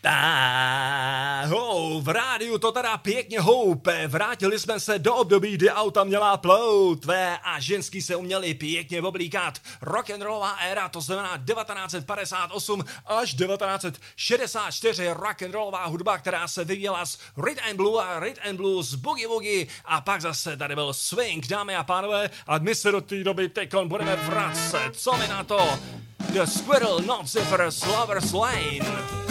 V rádiu to teda pěkně houpe, vrátili jsme se do období, kdy auta měla ploutve a ženský se uměli pěkně oblíkat. Rock'n'rollová éra, to znamená 1958 až 1964, rock'n'rollová hudba, která se vyvíjela z rhythm and blues, boogie woogie a pak zase tady byl swing, dámy a pánové, a my se do té doby teďkon budeme vracet. Co mi na to? The Squirrel Not Zipper's Lover's Lane.